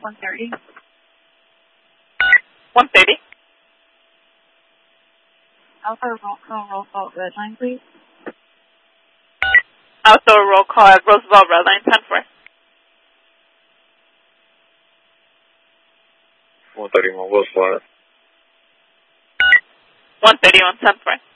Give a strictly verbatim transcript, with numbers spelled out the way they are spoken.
one thirty. one thirty. Alpha roll call, roll call, red line, please. Also a roll call at Roosevelt Red Line, ten four. one thirty-one, Will Suarez. one thirty-one, ten four.